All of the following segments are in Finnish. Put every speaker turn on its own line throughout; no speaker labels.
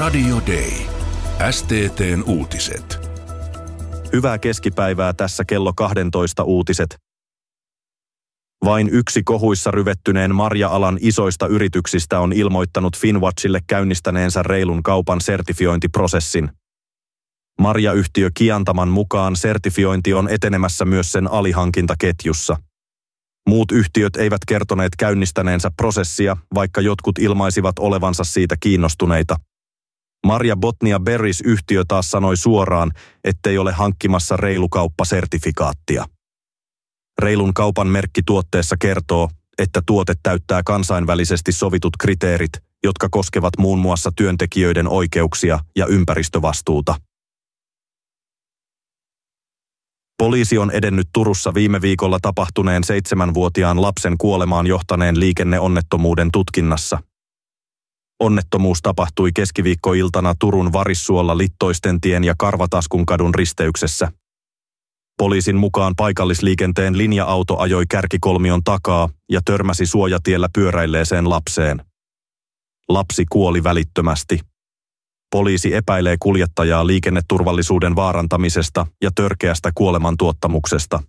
Radio Day. STT:n uutiset.
Hyvää keskipäivää, tässä kello 12 uutiset. Vain yksi kohuissa ryvettyneen marja-alan isoista yrityksistä on ilmoittanut Finnwatchille käynnistäneensä reilun kaupan sertifiointiprosessin. Marjayhtiö Kiantaman mukaan sertifiointi on etenemässä myös sen alihankintaketjussa. Muut yhtiöt eivät kertoneet käynnistäneensä prosessia, vaikka jotkut ilmaisivat olevansa siitä kiinnostuneita. Marja Botnia Berries-yhtiö taas sanoi suoraan, ettei ole hankkimassa reilukauppasertifikaattia. Reilun kaupan merkki tuotteessa kertoo, että tuote täyttää kansainvälisesti sovitut kriteerit, jotka koskevat muun muassa työntekijöiden oikeuksia ja ympäristövastuuta. Poliisi on edennyt Turussa viime viikolla tapahtuneen 7-vuotiaan lapsen kuolemaan johtaneen liikenneonnettomuuden tutkinnassa. Onnettomuus tapahtui keskiviikkoiltana Turun Varissuolla Littoistentien ja Karvataskunkadun risteyksessä. Poliisin mukaan paikallisliikenteen linja-auto ajoi kärkikolmion takaa ja törmäsi suojatiellä pyöräilleeseen lapseen. Lapsi kuoli välittömästi. Poliisi epäilee kuljettajaa liikenneturvallisuuden vaarantamisesta ja törkeästä kuolemantuottamuksesta.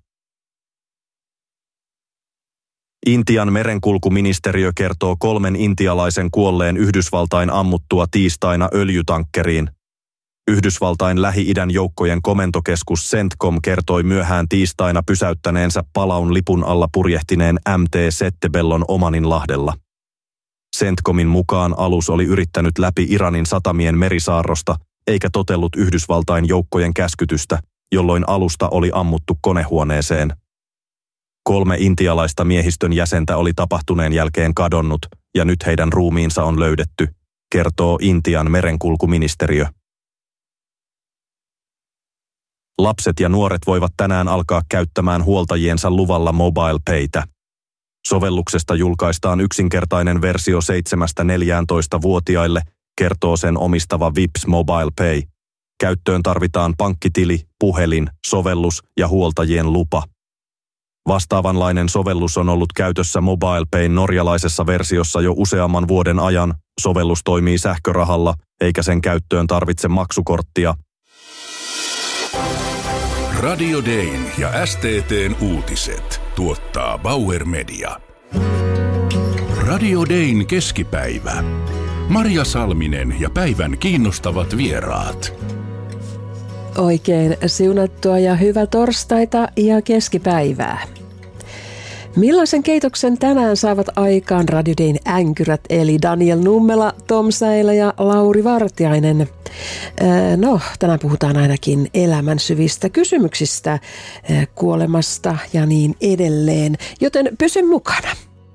Intian merenkulkuministeriö kertoo 3 intialaisen kuolleen Yhdysvaltain ammuttua tiistaina öljytankkeriin. Yhdysvaltain Lähi-idän joukkojen komentokeskus CENTCOM kertoi myöhään tiistaina pysäyttäneensä palaun lipun alla purjehtineen MT Settebellon Omaninlahdella. CENTCOMin mukaan alus oli yrittänyt läpi Iranin satamien merisaarrosta, eikä totellut Yhdysvaltain joukkojen käskytystä, jolloin alusta oli ammuttu konehuoneeseen. 3 intialaista miehistön jäsentä oli tapahtuneen jälkeen kadonnut, ja nyt heidän ruumiinsa on löydetty, kertoo Intian merenkulkuministeriö. Lapset ja nuoret voivat tänään alkaa käyttämään huoltajiensa luvalla MobilePaytä. Sovelluksesta julkaistaan yksinkertainen versio 7–14-vuotiaille, kertoo sen omistava Vips MobilePay. Käyttöön tarvitaan pankkitili, puhelin, sovellus ja huoltajien lupa. Vastaavanlainen sovellus on ollut käytössä MobilePayn norjalaisessa versiossa jo useamman vuoden ajan. Sovellus toimii sähkörahalla, eikä sen käyttöön tarvitse maksukorttia.
Radio Dayn ja STT:n uutiset tuottaa Bauer Media. Radio Dayn keskipäivä. Marja Salminen ja päivän kiinnostavat vieraat.
Oikein siunattua ja hyvää torstaita ja keskipäivää. Millaisen keitoksen tänään saavat aikaan Radio Dayn änkyrät eli Daniel Nummela, Tom Säilä ja Lauri Vartiainen? Tänään puhutaan ainakin elämän syvistä kysymyksistä, kuolemasta ja niin edelleen, joten pysy mukana.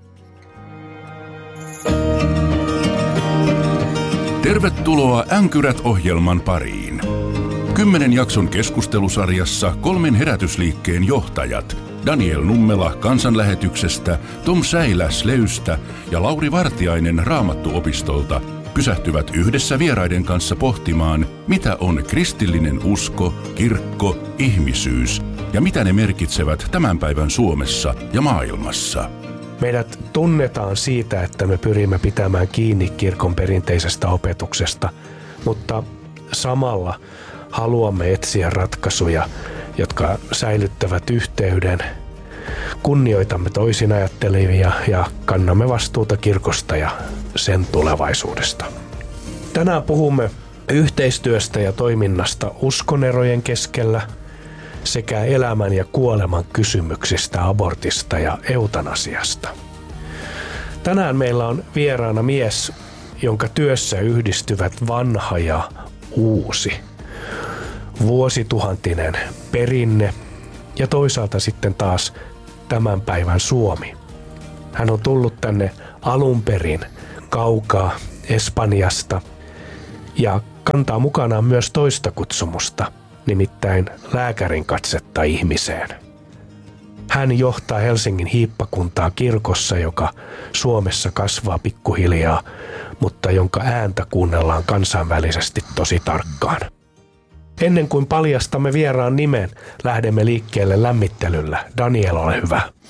Tervetuloa Änkyrät-ohjelman pariin. 10 jakson keskustelusarjassa 3 herätysliikkeen johtajat Daniel Nummela Kansanlähetyksestä, Tom Säilä Sleystä ja Lauri Vartiainen Raamattuopistolta pysähtyvät yhdessä vieraiden kanssa pohtimaan, mitä on kristillinen usko, kirkko, ihmisyys ja mitä ne merkitsevät tämän päivän Suomessa ja maailmassa.
Meidät tunnetaan siitä, että me pyrimme pitämään kiinni kirkon perinteisestä opetuksesta, mutta samalla haluamme etsiä ratkaisuja, jotka säilyttävät yhteyden. Kunnioitamme toisin ajattelevia ja kannamme vastuuta kirkosta ja sen tulevaisuudesta. Tänään puhumme yhteistyöstä ja toiminnasta uskonerojen keskellä sekä elämän ja kuoleman kysymyksistä, abortista ja eutanasiasta. Tänään meillä on vieraana mies, jonka työssä yhdistyvät vanha ja uusi. Vuosituhantinen perinne ja toisaalta sitten taas tämän päivän Suomi. Hän on tullut tänne alun perin kaukaa Espanjasta ja kantaa mukanaan myös toista kutsumusta, nimittäin lääkärin katsetta ihmiseen. Hän johtaa Helsingin hiippakuntaa kirkossa, joka Suomessa kasvaa pikkuhiljaa, mutta jonka ääntä kuunnellaan kansainvälisesti tosi tarkkaan. Ennen kuin paljastamme vieraan nimen, lähdemme liikkeelle lämmittelyllä. Daniel, ole hyvä.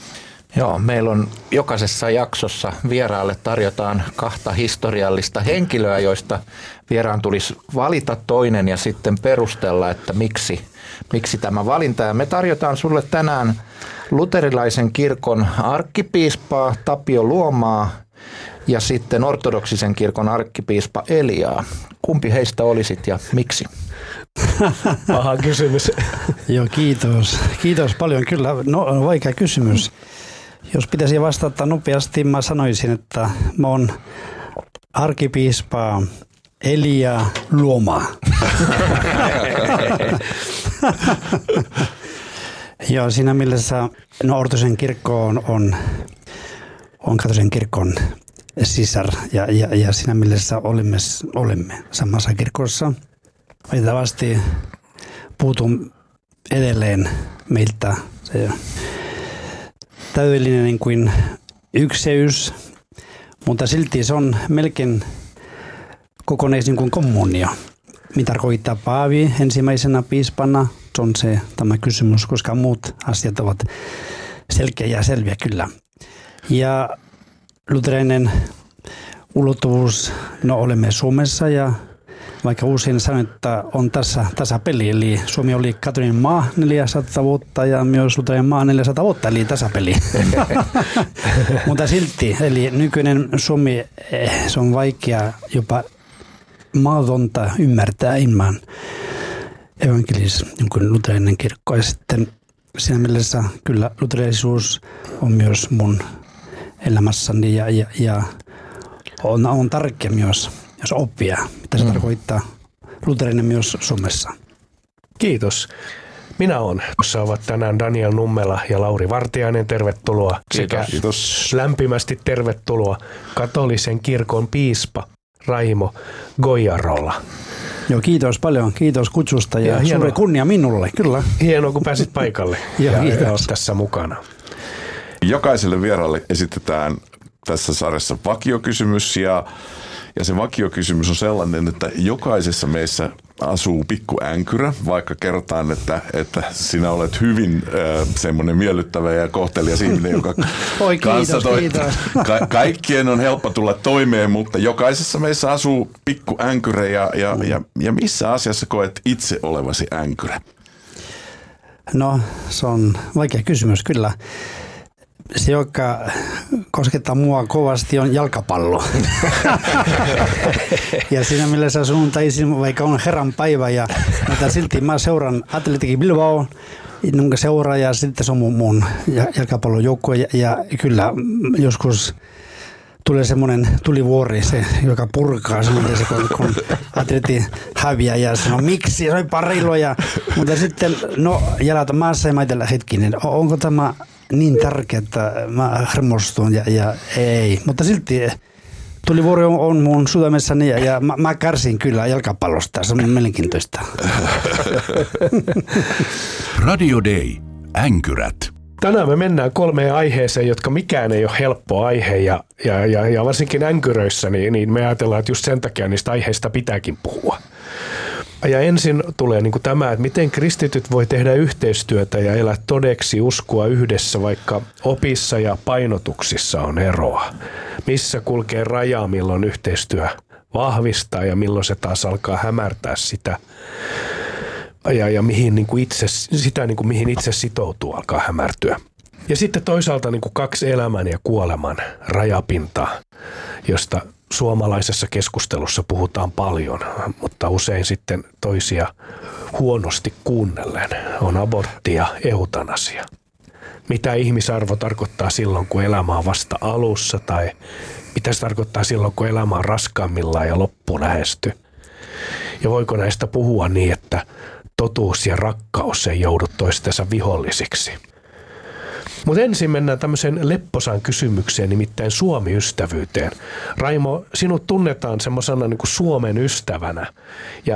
Joo, meillä on jokaisessa jaksossa vieraalle tarjotaan 2 historiallista henkilöä, joista vieraan tulisi valita toinen ja sitten perustella, että miksi tämä valinta. Ja me tarjotaan sulle tänään luterilaisen kirkon arkkipiispaa Tapio Luomaa ja sitten ortodoksisen kirkon arkkipiispa Eliaa. Kumpi heistä olisit ja miksi?
Paha kysymys.
Joo, kiitos. Kiitos paljon. Kyllä, no vaikea kysymys. Jos pitäisi vastata nopeasti, mä sanoisin, että mä oon arkkipiispa Elia Luoma. Joo, siinä mielessä ortodoksisen kirkko on katolisen kirkon sisar ja siinä mielessä olemme samassa kirkossa. Valitettavasti puutun edelleen meiltä se täydellinen niin kuin ykseys, mutta silti se on melkein kokonais niin kuin kommunio. Mitä tarkoittaa paavi ensimmäisenä piispana? Se on tämä kysymys, koska muut asiat ovat selviä kyllä. Ja luterilainen ulottuvuus, olemme Suomessa ja vaikka usein sanon, että on tasapeli, eli Suomi oli katolinen maa 400 vuotta ja myös luterilainen maa 400 vuotta, eli tasapeli. Mutta silti, eli nykyinen Suomi, se on vaikea jopa mahdotonta ymmärtää ilman niin kuin luterilainen kirkko. Ja sitten siinä mielessä kyllä luterilaisuus on myös mun elämässäni ja on tärkeä myös oppia, mitä se tarkoittaa luterilainen myös Suomessa.
Kiitos. Minä olen. Tuossa ovat tänään Daniel Nummela ja Lauri Vartiainen. Tervetuloa.
Kiitos.
Lämpimästi tervetuloa katolisen kirkon piispa Raimo Goiarola.
Joo, kiitos paljon. Kiitos kutsusta ja suuri kunnia minulle, kyllä.
Hienoa, kun pääsit paikalle ja olet tässä mukana.
Jokaiselle vieraalle esitetään tässä sarjassa vakiokysymys ja se vakiokysymys on sellainen, että jokaisessa meissä asuu pikku änkyrä, vaikka kerrotaan, että sinä olet hyvin semmoinen miellyttävä ja kohtelias ihminen, joka kanssa kaikkien on helppo tulla toimeen, mutta jokaisessa meissä asuu pikku änkyrä ja missä asiassa koet itse olevasi änkyrä?
No, se on vaikea kysymys kyllä. Se, joka koskettaa mua kovasti, on jalkapallo. Ja siinä mielessä sunnuntaisin, vaikka on Herran päivä, mutta silti mä seuraan Athletic Bilbao, jonka seuraa, ja sitten se on mun jalkapallojoukko. Ja kyllä joskus tulee semmoinen tulivuori, se, joka purkaa semmoinen, kun Atleti häviää ja sanoo, miksi, se on pareiloja. Mutta sitten, jalat maassa ja mä ajatella hetkinen, onko tämä niin tärkeä, että mä hermostun ja ei. Mutta silti tulivuori on mun sydämessäni ja mä kärsin kyllä jalkapallosta. Se on mielenkiintoista.
Radio Day. Änkyrät.
Tänään me mennään 3 aiheeseen, jotka mikään ei ole helppo aihe ja varsinkin änkyröissä, niin me ajatellaan, että just sen takia niistä aiheista pitääkin puhua. Ja ensin tulee niin kuin tämä, että miten kristityt voi tehdä yhteistyötä ja elää todeksi uskoa yhdessä, vaikka opissa ja painotuksissa on eroa. Missä kulkee raja, milloin yhteistyö vahvistaa ja milloin se taas alkaa hämärtää sitä. Ja mihin niin kuin mihin itse sitoutuu, alkaa hämärtyä. Ja sitten toisaalta niin kuin 2 elämän ja kuoleman rajapintaa, josta suomalaisessa keskustelussa puhutaan paljon, mutta usein sitten toisia huonosti kuunnellen on abortti ja eutanasia. Mitä ihmisarvo tarkoittaa silloin, kun elämä on vasta alussa, tai mitä se tarkoittaa silloin, kun elämä on raskaammillaan ja loppu lähestyy? Ja voiko näistä puhua niin, että totuus ja rakkaus ei joudu toistensa vihollisiksi? Mutta ensin mennään tämmöiseen lepposaan kysymykseen, nimittäin Suomi-ystävyyteen. Raimo, sinut tunnetaan semmoisena niin kuin Suomen ystävänä.